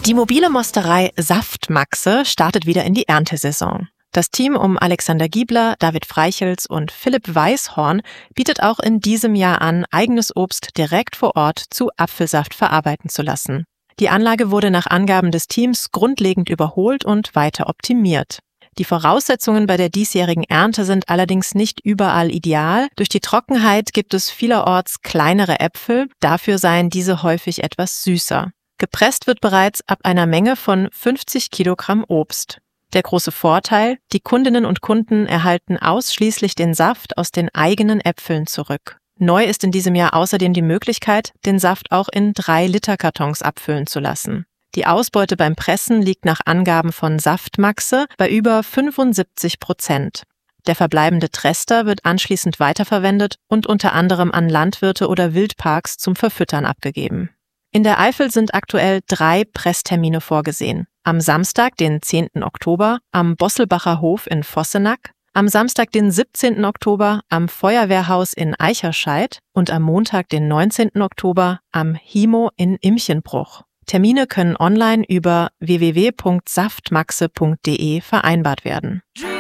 Die mobile Mosterei Saftmaxe startet wieder in die Erntesaison. Das Team um Alexander Giebler, David Freichels und Philipp Weißhorn bietet auch in diesem Jahr an, eigenes Obst direkt vor Ort zu Apfelsaft verarbeiten zu lassen. Die Anlage wurde nach Angaben des Teams grundlegend überholt und weiter optimiert. Die Voraussetzungen bei der diesjährigen Ernte sind allerdings nicht überall ideal. Durch die Trockenheit gibt es vielerorts kleinere Äpfel, dafür seien diese häufig etwas süßer. Gepresst wird bereits ab einer Menge von 50 Kilogramm Obst. Der große Vorteil: Die Kundinnen und Kunden erhalten ausschließlich den Saft aus den eigenen Äpfeln zurück. Neu ist in diesem Jahr außerdem die Möglichkeit, den Saft auch in 3-Liter-Kartons abfüllen zu lassen. Die Ausbeute beim Pressen liegt nach Angaben von Saftmaxe bei über 75%. Der verbleibende Trester wird anschließend weiterverwendet und unter anderem an Landwirte oder Wildparks zum Verfüttern abgegeben. In der Eifel sind aktuell 3 Presstermine vorgesehen. Am Samstag, den 10. Oktober, am Bosselbacher Hof in Vossenack, am Samstag, den 17. Oktober, am Feuerwehrhaus in Eicherscheid und am Montag, den 19. Oktober, am HIMO in Imchenbruch. Termine können online über www.saftmaxe.de vereinbart werden.